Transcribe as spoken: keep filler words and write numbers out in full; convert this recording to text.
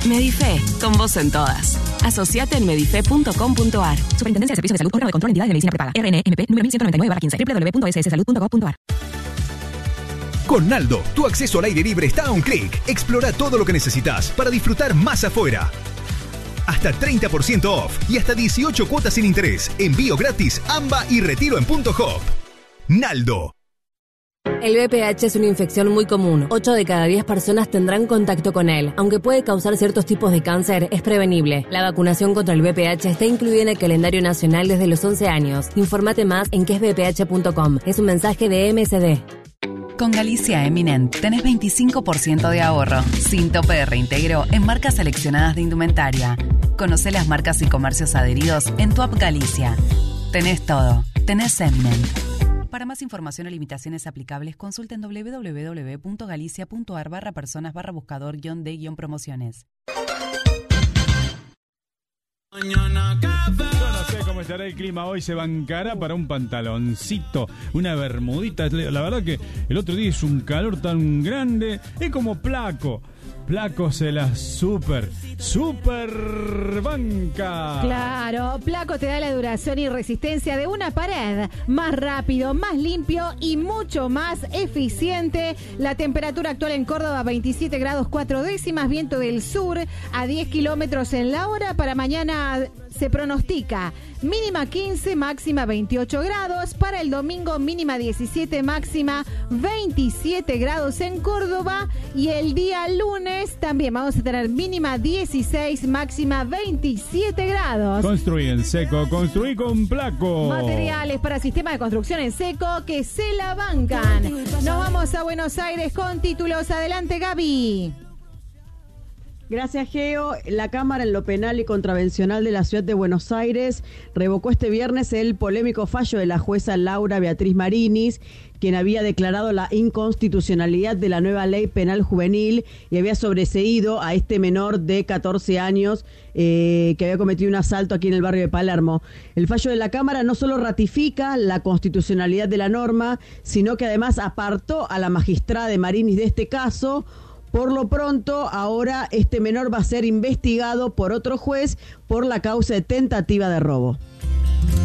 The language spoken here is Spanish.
Medife, con vos en todas. Asociate en medife punto com punto ar. Superintendencia de Servicios de Salud, órgano de control, entidades de medicina prepaga. R N M P número mil ciento noventa y nueve barra quince. doble u doble u doble u punto s s salud punto gov punto ar. Con Naldo, tu acceso al aire libre está a un clic. Explora todo lo que necesitas para disfrutar más afuera. Hasta treinta por ciento off y hasta dieciocho cuotas sin interés. Envío gratis, AMBA y retiro en punto hop. Naldo. El V P H es una infección muy común. ocho de cada diez personas tendrán contacto con él. Aunque puede causar ciertos tipos de cáncer, es prevenible. La vacunación contra el V P H está incluida en el calendario nacional desde los once años. Infórmate más en que es v p h punto com. Es un mensaje de M S D. Con Galicia Eminent tenés veinticinco por ciento de ahorro, sin tope de reintegro en marcas seleccionadas de indumentaria. Conocé las marcas y comercios adheridos en tu app Galicia. Tenés todo. Tenés Eminent. Para más información o limitaciones aplicables, consulta en doble u doble u doble u punto galicia punto ar barra personas barra buscador guión de guión promociones. Yo no sé cómo estará el clima hoy, se bancará para un pantaloncito, una bermudita. La verdad que el otro día es un calor tan grande, es como Placo. Placo se la super, super banca. Claro, Placo te da la duración y resistencia de una pared. Más rápido, más limpio y mucho más eficiente. La temperatura actual en Córdoba, veintisiete grados cuatro décimas, viento del sur a diez kilómetros en la hora. Para mañana se pronostica mínima quince, máxima veintiocho grados. Para el domingo, mínima diecisiete, máxima veintisiete grados en Córdoba. Y el día lunes también vamos a tener mínima dieciséis, máxima veintisiete grados. Construí en seco, construí con Placo. Materiales para sistema de construcción en seco que se la bancan. Nos vamos a Buenos Aires con títulos. Adelante, Gaby. Gracias, Geo. La Cámara en lo Penal y Contravencional de la Ciudad de Buenos Aires revocó este viernes el polémico fallo de la jueza Laura Beatriz Marinis, quien había declarado la inconstitucionalidad de la nueva ley penal juvenil y había sobreseído a este menor de catorce años eh, que había cometido un asalto aquí en el barrio de Palermo. El fallo de la Cámara no solo ratifica la constitucionalidad de la norma, sino que además apartó a la magistrada de Marinis de este caso. Por lo pronto, ahora este menor va a ser investigado por otro juez por la causa de tentativa de robo.